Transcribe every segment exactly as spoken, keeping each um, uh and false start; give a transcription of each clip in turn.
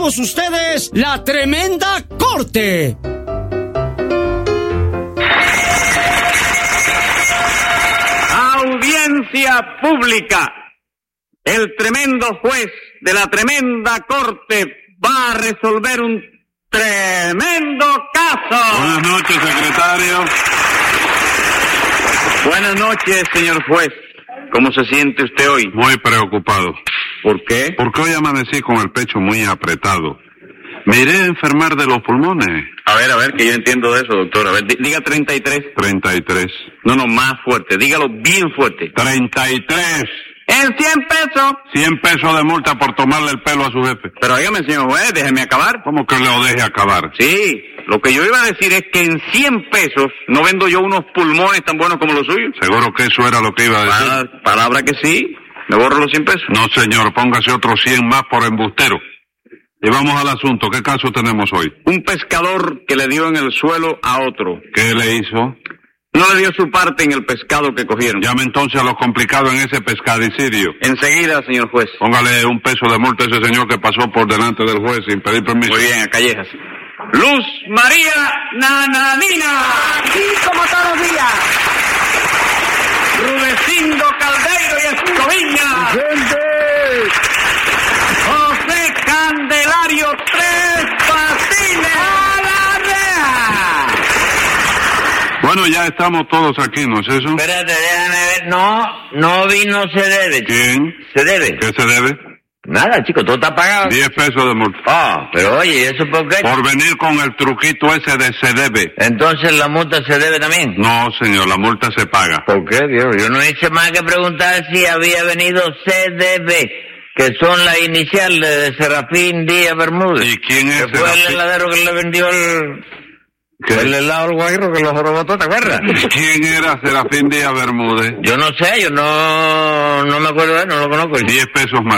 todos ustedes la Tremenda Corte. Audiencia pública. El tremendo juez de la Tremenda Corte va a resolver un tremendo caso. Buenas noches, secretario. Buenas noches, señor juez. ¿Cómo se siente usted hoy? Muy preocupado. ¿Por qué? Porque hoy amanecí con el pecho muy apretado. Me iré a enfermar de los pulmones. A ver, a ver, que yo entiendo de eso, doctor. A ver, diga treinta y tres. treinta y tres. No, no, más fuerte. Dígalo bien fuerte. treinta y tres. En cien pesos. cien pesos de multa por tomarle el pelo a su jefe. Pero dígame, señor juez, déjeme acabar. ¿Cómo que lo deje acabar? Sí, lo que yo iba a decir es que en cien pesos no vendo yo unos pulmones tan buenos como los suyos. ¿Seguro que eso era lo que iba a decir? Palabra, palabra que sí. ¿Me borro los cien pesos? No, señor, póngase otros cien más por embustero. Y vamos al asunto. ¿Qué caso tenemos hoy? Un pescador que le dio en el suelo a otro. ¿Qué le hizo? No le dio su parte en el pescado que cogieron. Llame entonces a lo complicado en ese pescadicidio. Enseguida, señor juez. Póngale un peso de multa a ese señor que pasó por delante del juez sin pedir permiso. Muy bien, a callejas. Luz María Nananina. Aquí como todos los días. Rudecindo Caldeiro y Escoviña. ¡Gente! José Candelario Tres Patines. ¡A la reja! Bueno, ya estamos todos aquí, ¿no es eso? Espérate, déjame ver. No, no vino se debe. ¿Quién? ¿Se debe? ¿Qué se debe? Nada, chico, todo está pagado. Diez pesos de multa. Ah, pero oye, ¿y eso por qué? Por venir con el truquito ese de se debe. Entonces la multa se debe también. No, señor, la multa se paga. ¿Por qué, Dios? Yo no hice más que preguntar si había venido C D B, que son las iniciales de Serafín Díaz Bermúdez. ¿Y quién es Que fue el Serafín? heladero que le vendió el... ¿Qué? El helado al guajiro que lo robó todo, ¿te acuerdas? ¿Quién era Serafín Díaz Bermúdez? Yo no sé, yo no, no me acuerdo de él, no lo conozco. Diez pesos más.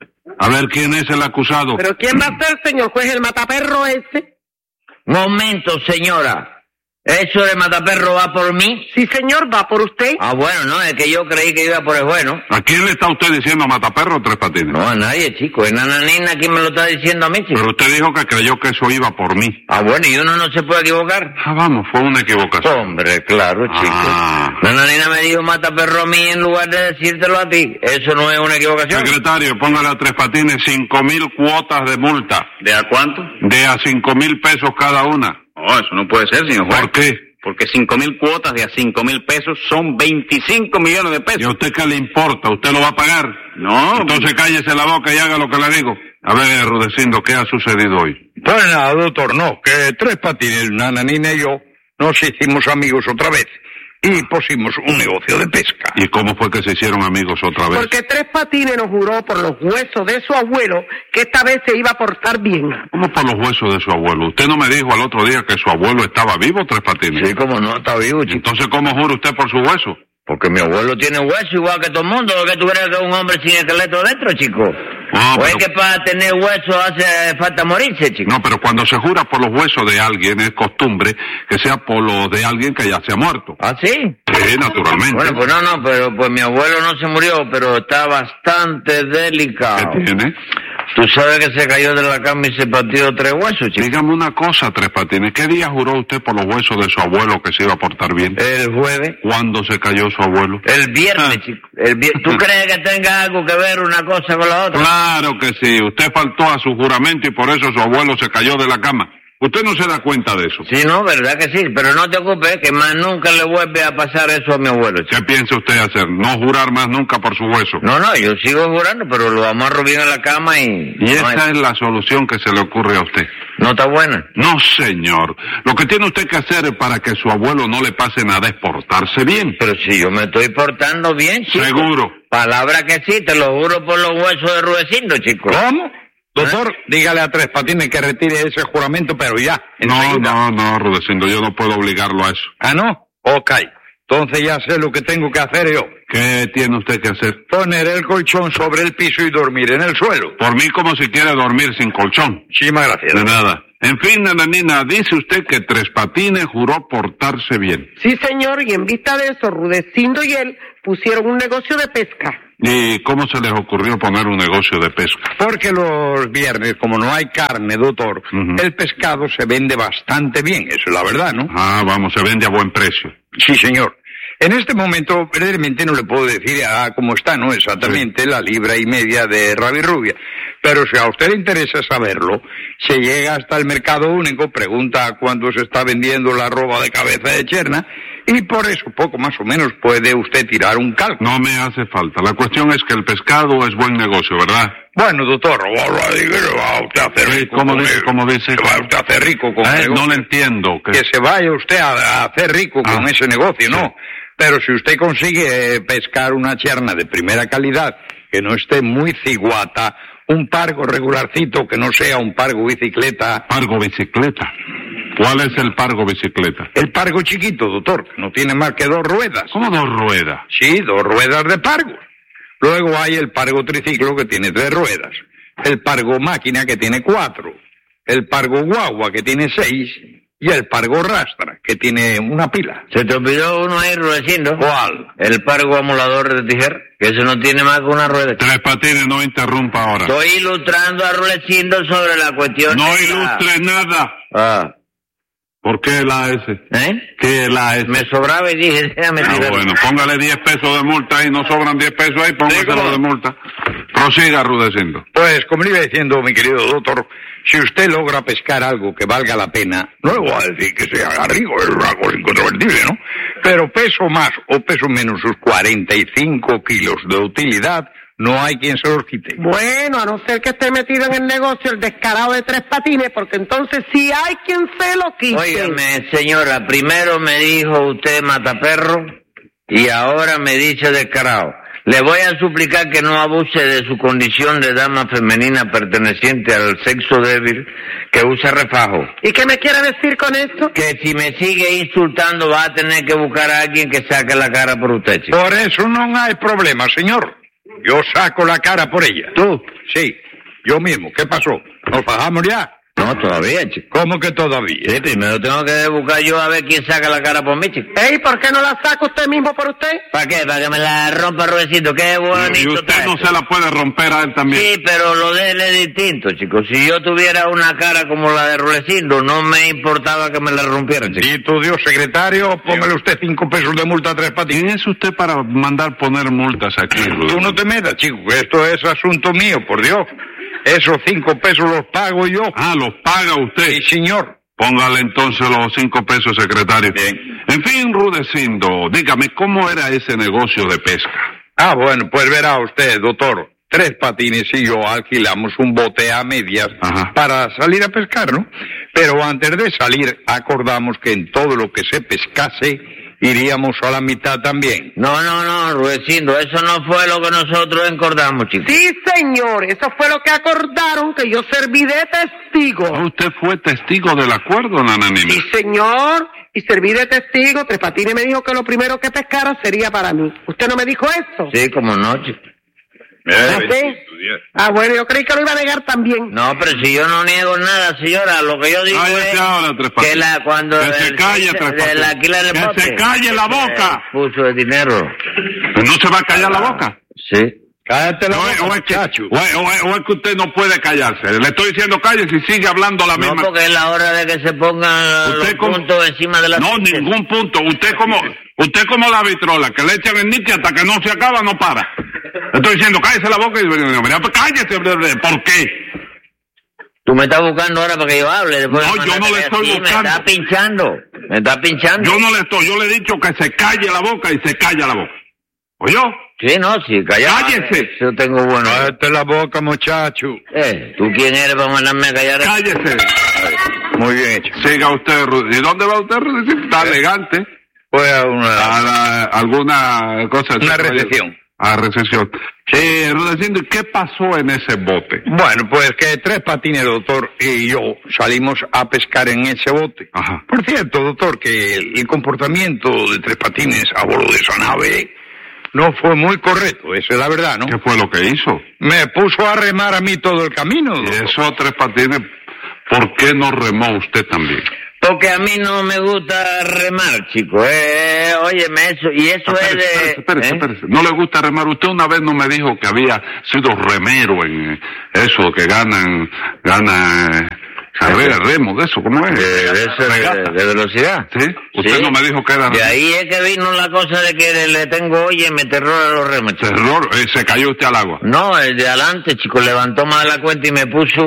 A ver, ¿quién es el acusado? ¿Pero quién va a ser, señor juez, el mataperro ese? Momento, señora. ¿Eso de mataperro va por mí? Sí, señor, va por usted. Ah, bueno, no, es que yo creí que iba por el bueno. ¿A quién le está usted diciendo mataperro o Tres Patines? No, a nadie, chico. Es Nananina quien me lo está diciendo a mí, chico. Pero usted dijo que creyó que eso iba por mí. Ah, bueno, y uno no se puede equivocar. Ah, vamos, fue una equivocación. Hombre, claro, chico. Ah. Nananina me dijo mataperro a mí en lugar de decírtelo a ti. Eso no es una equivocación. Secretario, póngale a Tres Patines cinco mil cuotas de multa. ¿De a cuánto? De a cinco mil pesos cada una. No, eso no puede ser, señor juez. ¿Por qué? Porque cinco mil cuotas de a cinco mil pesos son veinticinco millones de pesos. ¿Y a usted qué le importa? ¿Usted lo va a pagar? No. Entonces cállese la boca y haga lo que le digo. A ver, Rudecindo, ¿qué ha sucedido hoy? Pues nada, doctor, no, que Tres Patines, Nananina y yo nos hicimos amigos otra vez y pusimos un negocio de pesca. ¿Y cómo fue que se hicieron amigos otra vez? Porque Tres Patines nos juró por los huesos de su abuelo que esta vez se iba a portar bien. ¿Cómo por los huesos de su abuelo? Usted no me dijo al otro día que su abuelo estaba vivo, Tres Patines. Sí, como no, está vivo, chico. Entonces, ¿cómo jura usted por su hueso? Porque mi abuelo tiene hueso igual que todo el mundo. ¿Lo que tú crees que es un hombre sin esqueleto dentro, chico? Ah, ¿O es pero- que para tener hueso hace falta morirse, chico? No, pero cuando se jura por los huesos de alguien es costumbre que sea por los de alguien que ya se ha muerto. ¿Ah, sí? Sí, naturalmente. Bueno, pues no, no, pero pues mi abuelo no se murió, pero está bastante delicado. ¿Qué tiene? Tú sabes que se cayó de la cama y se partió tres huesos, chico. Dígame una cosa, Tres Patines. ¿Qué día juró usted por los huesos de su abuelo que se iba a portar bien? El jueves. ¿Cuándo se cayó su abuelo? El viernes, Ah. chico. El vier- ¿Tú crees que tenga algo que ver una cosa con la otra? Claro que sí. Usted faltó a su juramento y por eso su abuelo se cayó de la cama. Usted no se da cuenta de eso. Sí, no, verdad que sí, pero no te ocupes que más nunca le vuelve a pasar eso a mi abuelo, chico. ¿Qué piensa usted hacer? ¿No jurar más nunca por su hueso? No, no, yo sigo jurando, pero lo amarro bien en la cama y... Y no, esa es la solución que se le ocurre a usted. no está buena. No, señor. Lo que tiene usted que hacer para que su abuelo no le pase nada es portarse bien. Pero si yo me estoy portando bien, chico. Seguro. Palabra que sí, te lo juro por los huesos de Rudecindo, chico. ¿Cómo? Doctor, dígale a Tres Patines que retire ese juramento, pero ya, No, enseguida. no, no, Rudecindo, yo no puedo obligarlo a eso. ¿Ah, no? Ok. Entonces ya sé lo que tengo que hacer yo. ¿Qué tiene usted que hacer? Poner el colchón sobre el piso y dormir en el suelo. Por mí como si quiere dormir sin colchón. Muchísimas gracias. De nada. En fin, Nananina, dice usted que Tres Patines juró portarse bien. Sí, señor, y en vista de eso, Rudecindo y él pusieron un negocio de pesca. ¿Y cómo se les ocurrió poner un negocio de pesca? Porque los viernes, como no hay carne, doctor, Ujú. el pescado se vende bastante bien, eso es la verdad, ¿no? Ah, vamos, se vende a buen precio. Sí, señor. En este momento, verdaderamente no le puedo decir ah, cómo está, ¿no? Exactamente la libra y media de rabirrubia. Pero si a usted le interesa saberlo, se llega hasta el mercado único, pregunta cuánto se está vendiendo la arroba de cabeza de cherna, y por eso, poco más o menos, puede usted tirar un cálculo. No me hace falta. La cuestión es que el pescado es buen negocio, ¿verdad? Bueno, doctor, ahora digo, se va usted a hacer Sí, rico. ¿cómo con dice? el- ¿Cómo dice? Se va usted a hacer rico con Eh, el no negocio. lo entiendo. que- Que se vaya usted a, a hacer rico con Ah. ese negocio, ¿no? Sí. Pero si usted consigue eh, pescar una cherna de primera calidad, que no esté muy ciguata, un pargo regularcito, que no sea un pargo bicicleta. Pargo bicicleta. ¿Cuál es el pargo bicicleta? El pargo chiquito, doctor, que no tiene más que dos ruedas. ¿Cómo dos ruedas? Sí, dos ruedas de pargo. Luego hay el pargo triciclo, que tiene tres ruedas. El pargo máquina, que tiene cuatro. El pargo guagua, que tiene seis. Y el pargo rastra, que tiene una pila. Se te olvidó uno ahí, Rudecindo. ¿Cuál? El pargo amolador de tijer, que ese no tiene más que una rueda. Tres Patines, no interrumpa ahora. Estoy ilustrando a Rudecindo sobre la cuestión. No de la- ilustre nada. Ah, ¿Por qué la S? ¿eh? ¿Qué es la S? Me sobraba y dije, déjame Ah, tirar. bueno, póngale diez pesos de multa ahí, no sobran diez pesos ahí, póngaselo ¿cómo? de multa. Prosiga, Rudecindo. Pues, como le iba diciendo, mi querido doctor, si usted logra pescar algo que valga la pena, no le voy a decir que se haga rico, es una cosa incontrovertible, ¿no? Pero peso más o peso menos sus cuarenta y cinco kilos de utilidad, no hay quien se los quite. Bueno, a no ser que esté metido en el negocio el descarado de Tres Patines, porque entonces sí hay quien se lo quite. Óigame, señora, primero me dijo usted mataperro y ahora me dice descarado. Le voy a suplicar que no abuse de su condición de dama femenina perteneciente al sexo débil que usa refajo. ¿Y qué me quiere decir con esto? Que si me sigue insultando va a tener que buscar a alguien que saque la cara por usted, chico. Por eso no hay problema, señor. Yo saco la cara por ella. ¿Tú? Sí, yo mismo. ¿Qué pasó? ¿Nos bajamos ya? No, todavía, chico. ¿Cómo que todavía? Sí, primero tengo que buscar yo a ver quién saca la cara por mí, chico. Ey, ¿por qué no la saca usted mismo por usted? ¿Para qué? ¿Para que me la rompa Rudecito? Qué bonito Y usted está no esto. se la puede romper a él también. Sí, pero lo de él es distinto, chicos. Si yo tuviera una cara como la de Rulecindo, no me importaba que me la rompieran, chicos. Y tu Dios, secretario, póngale usted cinco pesos de multa a Tres Patines. ¿Quién es usted para mandar poner multas aquí, Tú Rudecindo? no te metas, chico, que esto es asunto mío, por Dios. Esos cinco pesos los pago yo. Ah, los paga usted. Sí, señor. Póngale entonces los cinco pesos, secretario. Bien. En fin, Rudecindo, dígame, ¿cómo era ese negocio de pesca? Ah, bueno, pues verá usted, doctor. Tres Patines y yo alquilamos un bote a medias Ajá. para salir a pescar, ¿no? Pero antes de salir acordamos que en todo lo que se pescase iríamos a la mitad también. No, no, no, Rudecindo, eso no fue lo que nosotros encordamos, chicos. Sí, señor, eso fue lo que acordaron, que yo serví de testigo. Ah, usted fue testigo del acuerdo, Nananina. Sí, señor, y serví de testigo. Tres Patines me dijo que lo primero que pescara sería para mí. ¿Usted no me dijo eso? Sí, como no, chico. ¿Ah, sí? Ah, bueno, yo creí que lo iba a negar también. No, pero si yo no niego nada, señora, lo que yo digo Cállese es ahora, Tres Patines. que la, cuando Que se el- calle, Tres de Patines. la alquiler del Que bote, se calle la boca. eh, puso de dinero. ¿No se va a callar la boca? Sí. Cállate la O es, boca, o es que, muchacho. o es- o es- o es que usted no puede callarse. Le estoy diciendo cállese y sigue hablando la No, misma. porque es la hora de que se pongan Usted los como- puntos encima de la... No, ningún punto. Usted como usted como la vitrola, que le echan el níquel hasta que no se acaba, no para. Le estoy diciendo, cállese la boca y mira, pues cállese. ¿Por qué? Tú me estás buscando ahora para que yo hable. Después No, me yo mandaste no le que estoy sí, buscando. Me está pinchando. Me está pinchando. Yo no le estoy, yo le he dicho que se calle la boca y se calla la boca. ¿Oyó? Sí, no, sí, callado. Cállese. Yo tengo bueno. Cállate la boca, muchacho. Eh, ¿tú quién eres para mandarme a callar? Cállese. Muy bien hecho. Siga usted, Ru- ¿y dónde va usted, Rudecindo? Está elegante. Fue a una... A la- alguna cosa. Una recepción. A recepción. Sí, Rudecindo, ¿y qué pasó en ese bote? Bueno, pues que Tres Patines, doctor, y yo salimos a pescar en ese bote. Ajá. Por cierto, doctor, que el, el comportamiento de Tres Patines a bordo de esa nave no fue muy correcto, esa es la verdad, ¿no? ¿Qué fue lo que hizo? Me puso a remar a mí todo el camino, Y doctor. eso, Tres Patines, ¿por qué no remó usted también? Porque a mí no me gusta remar, chico. Eh, óyeme, eso, y eso espérese, es de... espérese, espérese, ¿eh? espérese. No le gusta remar. Usted una vez no me dijo que había sido remero en eso, que ganan, ganan... Carrera, remo, de eso, ¿cómo es? De, de eso, de, de velocidad. ¿Sí? Usted Sí. no me dijo que era... De ahí es que vino la cosa de que le tengo, oye, me terror a los remos, chico. Terror, eh, se cayó usted al agua. No, el de adelante, chico, levantó más la cuenta y me puso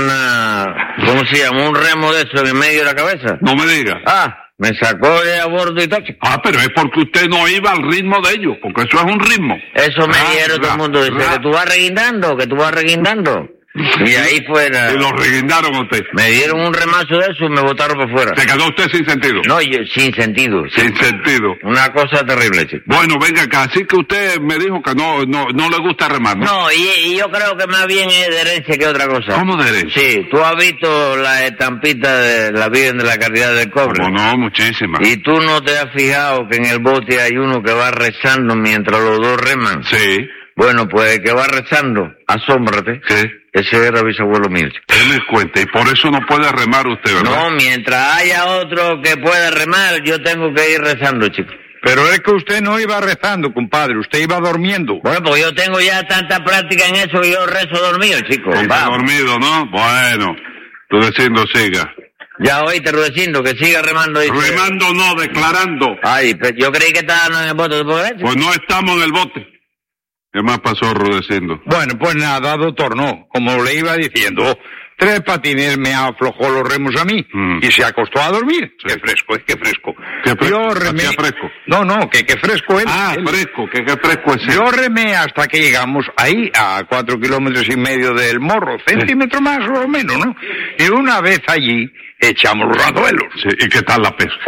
una... ¿Cómo se llama? Un remo de eso en medio de la cabeza. No me diga. Ah, me sacó de a bordo y todo, chico. Ah, pero es porque usted no iba al ritmo de ellos, porque eso es un ritmo. Eso me Ra, dijeron todo ra, el mundo. Dice ra. que tú vas reguindando, que tú vas reguindando. Y ahí fuera. Y lo reguindaron a usted. Me dieron un remazo de eso y me botaron por fuera. Se quedó usted sin sentido. No, yo, sin sentido. Sin sentido. Una cosa terrible, chico. Bueno, venga acá, así que usted me dijo que no no no le gusta remar, ¿no? No, y, y yo creo que más bien es de herencia que otra cosa. ¿Cómo de herencia? Sí, tú has visto la estampita de la Virgen de la Caridad del Cobre. Como no, muchísimas. Y tú no te has fijado que en el bote hay uno que va rezando mientras los dos reman. Sí, Bueno, pues el que va rezando, asómbrate. sí. Ese era bisabuelo mío, chico. ¿Qué me cuenta? Y por eso no puede remar usted, ¿verdad? No, mientras haya otro que pueda remar, yo tengo que ir rezando, chico. Pero es que usted no iba rezando, compadre, usted iba durmiendo. Bueno, pues yo tengo ya tanta práctica en eso que yo rezo dormido, chico. Está Vamos. dormido, ¿no? Bueno, Rudecindo, siga. Ya oíste, Rudecindo, que siga remando. Dice. Remando no, declarando. Ay, pero yo creí que estaban en el bote, ¿tú puedes creer? Pues no estamos en el bote. ¿Qué más pasó, Rudecindo? Bueno, pues nada, doctor, no. Como le iba diciendo, Tres Patines me aflojó los remos a mí Mm. y se acostó a dormir. Sí. Qué fresco, es que fresco. ¿Qué fresco? Yo remé... ¿Hacía fresco? No, no, que qué fresco él. Ah, él. fresco, que qué fresco es Yo remé hasta que llegamos ahí, a cuatro kilómetros y medio del morro, centímetro más o menos, ¿no? Y una vez allí, echamos los anzuelos. Sí, ¿y qué tal la pesca?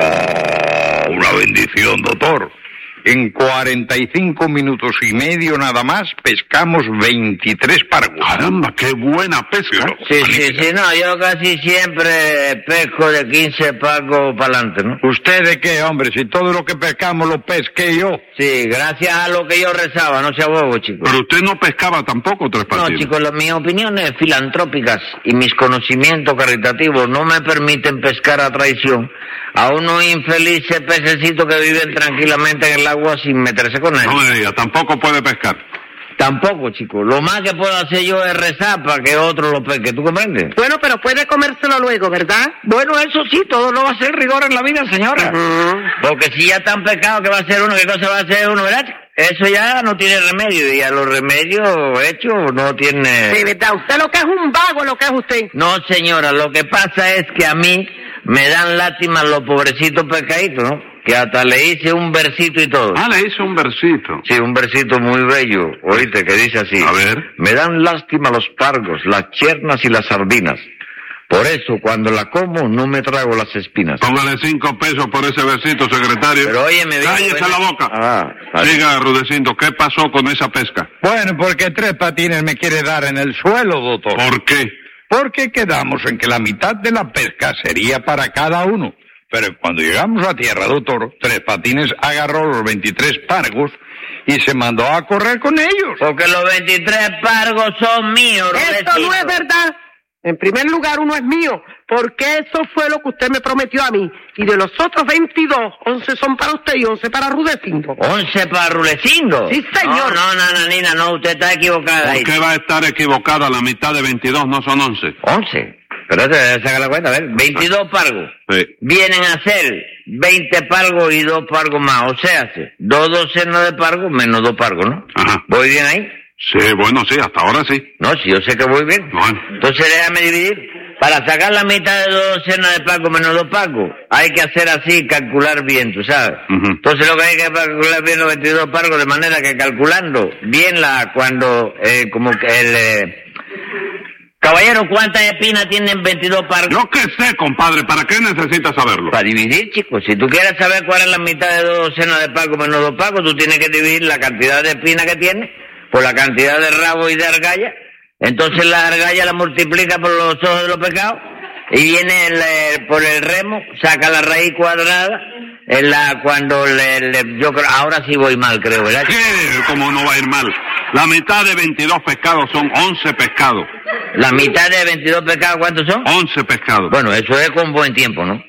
Oh, una bendición, doctor. En cuarenta y cinco minutos y medio nada más pescamos veintitrés pargos. Caramba, qué buena pesca. Sí, sí, sí, no, yo casi siempre pesco de quince pagos para adelante, ¿no? ¿Usted de qué, hombre? Si todo lo que pescamos lo pesqué yo. Sí, gracias a lo que yo rezaba, no sea bobo, chico. Pero usted no pescaba tampoco, Tres No, Patines. chicos, las, mis opiniones filantrópicas y mis conocimientos caritativos no me permiten pescar a traición a unos infelices pececitos que viven tranquilamente en el agua sin meterse con él. No me diga, tampoco puede pescar. Tampoco, chicos. Lo más que puedo hacer yo es rezar para que otro lo pesque. ¿Tú comprendes? Bueno, pero puede comérselo luego, ¿verdad? Bueno, eso sí, todo no va a ser rigor en la vida, señora. Ujú. Porque si ya están pescados, ¿qué va a hacer uno? ¿Qué cosa va a hacer uno, verdad? Eso ya no tiene remedio. Y a los remedios hechos no tiene... De verdad, usted lo que es un vago, lo que es usted. No, señora, lo que pasa es que a mí me dan lástima los pobrecitos pescaditos, ¿no? Que hasta le hice un versito y todo. Ah, le hice un versito. Sí, un versito muy bello, oíste, que dice así. A ver. Me dan lástima los pargos, las chernas y las sardinas. Por eso, cuando la como, no me trago las espinas. Póngale cinco pesos por ese versito, secretario. Pero oye, me dijo... Cállese la boca. Ah, vale. Siga, Rudecindo, ¿qué pasó con esa pesca? Bueno, porque Tres Patines me quiere dar en el suelo, doctor. ¿Por qué? Porque quedamos en que la mitad de la pesca sería para cada uno. Pero cuando llegamos a tierra, doctor, Tres Patines agarró los veintitrés pargos y se mandó a correr con ellos. Porque los veintitrés pargos son míos, Esto Rudecindo. no es verdad. En primer lugar, uno es mío, porque eso fue lo que usted me prometió a mí. Y de los otros veintidós, once son para usted y once para Rudecindo. ¿Once para Rudecindo? Sí, señor. No, no, no, Nanina, no, usted está equivocada ahí. ¿Por qué va a estar equivocada? La mitad de veintidós no son once. ¿Once? Pero te saca la cuenta, a ver, veintidós pargos. Sí. Vienen a ser veinte pargos y dos pargos más. O sea, dos docenas de pargos menos dos pargos, ¿no? Ajá. ¿Voy bien ahí? Sí, bueno, sí, hasta ahora sí. No, si yo sé que voy bien. Bueno. Entonces déjame dividir. Para sacar la mitad de dos docenas de pargos menos dos pargos, hay que hacer así, calcular bien, tú sabes. Ujú. Entonces lo que hay que calcular bien los veintidós pargos, de manera que calculando bien la, cuando, eh, como que el... Eh, caballero, ¿cuántas espinas tienen veintidós pargos? Yo qué sé, compadre, ¿para qué necesitas saberlo? Para dividir, chicos. Si tú quieres saber cuál es la mitad de dos docenas de pargos menos dos pargos, tú tienes que dividir la cantidad de espinas que tiene por la cantidad de rabo y de argalla. Entonces la argalla la multiplica por los ojos de los pecados y viene el, eh, por el remo, saca la raíz cuadrada. En la, cuando le, le- yo creo, ahora sí voy mal, creo, ¿verdad? ¿Qué? ¿Cómo no va a ir mal? La mitad de veintidós pescados son once pescados. La mitad de veintidós pecados, ¿cuántos son? once pescados. Bueno, eso es con buen tiempo, ¿no?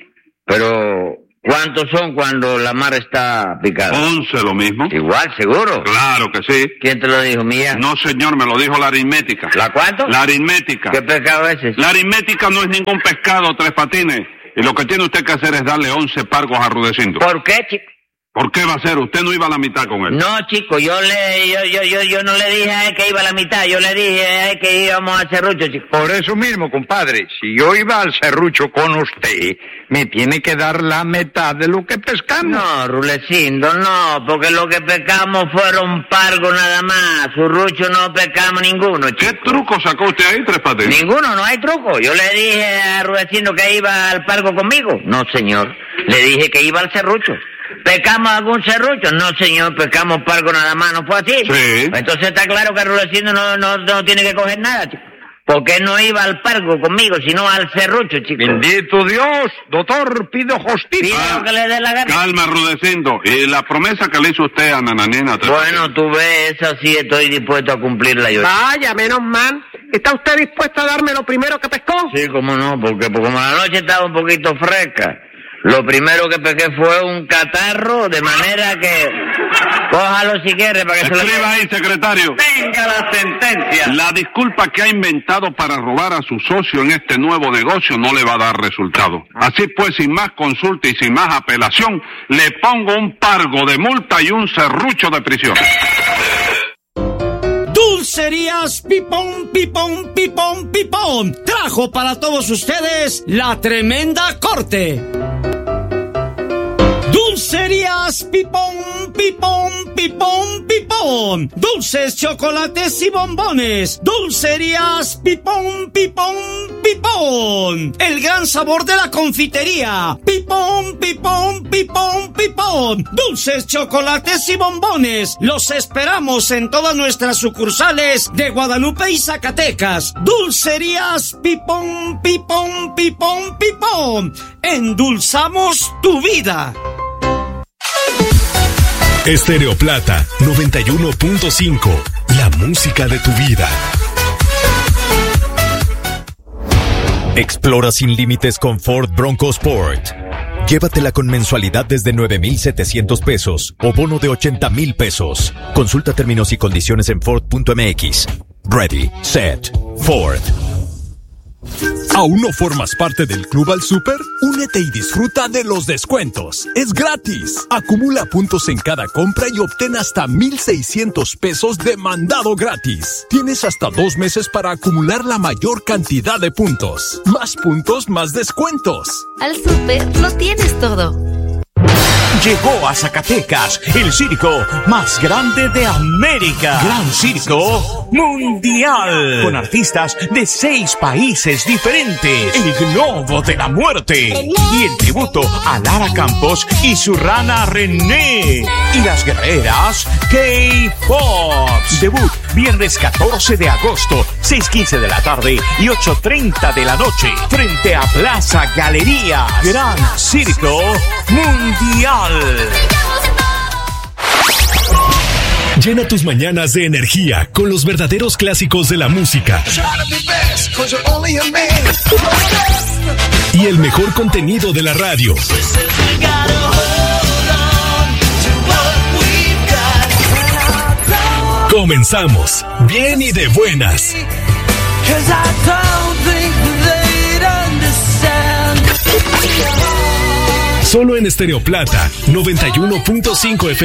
Pero, ¿cuántos son cuando la mar está picada? Once, lo mismo. Igual, ¿seguro? Claro que sí. ¿Quién te lo dijo, mía? No, señor, me lo dijo la aritmética. ¿La cuánto? La aritmética. ¿Qué pescado es ese? La aritmética no es ningún pescado, Tres Patines. Y lo que tiene usted que hacer es darle once pargos a Rudecindo. ¿Por qué, chico? ¿Por qué va a ser? Usted no iba a la mitad con él. No, chico, yo le, yo, yo, yo, yo no le dije a él que iba a la mitad, yo le dije a él que íbamos al serrucho, chico. Por eso mismo, compadre, si yo iba al serrucho con usted, me tiene que dar la mitad de lo que pescamos. No, Rulecindo, no, porque lo que pescamos fueron pargos nada más, serrucho no pescamos ninguno, chico. ¿Qué truco sacó usted ahí, Tres Patines? Ninguno, no hay truco. Yo le dije a Rulecindo que iba al pargo conmigo. No, señor, le dije que iba al serrucho. ¿Pescamos algún serrucho? No, señor, pescamos pargo nada más, ¿no fue así? Sí. Entonces está claro que Rulecindo no, no, no tiene que coger nada, chico. Porque no iba al pargo conmigo, sino al serrucho, chico. Bendito Dios, doctor, pido justicia. Pide lo que le dé la gana. Calma, Rudecindo. ¿Y la promesa que le hizo usted a Nananina? Tres Bueno, tú ves, esa sí estoy dispuesto a cumplirla yo. Vaya, menos mal. ¿Está usted dispuesto a darme lo primero que pescó? Sí, cómo no, porque, porque como la noche estaba un poquito fresca, lo primero que pesqué fue un catarro, de manera que... Cójalo si quiere para que se lo... Escriba ahí, secretario. Venga la sentencia. La disculpa que ha inventado para robar a su socio en este nuevo negocio no le va a dar resultado. Así pues, sin más consulta y sin más apelación, le pongo un pargo de multa y un serrucho de prisión. Dulcerías Pipón, Pipón, Pipón, Pipón trajo para todos ustedes la tremenda corte. Dulcerías Pipón, Pipón, Pipón, Pipón. Dulces, chocolates y bombones. Dulcerías Pipón, Pipón, Pipón. El gran sabor de la confitería. Pipón, Pipón, Pipón, Pipón. Dulces, chocolates y bombones. Los esperamos en todas nuestras sucursales de Guadalupe y Zacatecas. Dulcerías Pipón, Pipón, Pipón, Pipón. Endulzamos tu vida. Estéreo Plata noventa y uno punto cinco, la música de tu vida. Explora sin límites con Ford Bronco Sport. Llévatela con mensualidad desde nueve mil setecientos pesos o bono de ochenta mil pesos. Consulta términos y condiciones en Ford punto M X. Ready, set, Ford. ¿Aún no formas parte del Club al Súper? Únete y disfruta de los descuentos. Es gratis. Acumula puntos en cada compra y obtén hasta mil seiscientos pesos de mandado gratis. Tienes hasta dos meses para acumular la mayor cantidad de puntos. Más puntos, más descuentos. Al Súper lo tienes todo. Llegó a Zacatecas el circo más grande de América. Gran Circo Mundial. Con artistas de seis países diferentes. El Globo de la Muerte. Y el tributo a Lara Campos y su rana René. Y las guerreras K-Pops. Debut viernes catorce de agosto, seis quince de la tarde y ocho treinta de la noche. Frente a Plaza Galerías. Gran Circo Mundial. Llena tus mañanas de energía con los verdaderos clásicos de la música y el mejor contenido de la radio. Comenzamos bien y de buenas. Solo en Estéreo Plata noventa y uno punto cinco F M.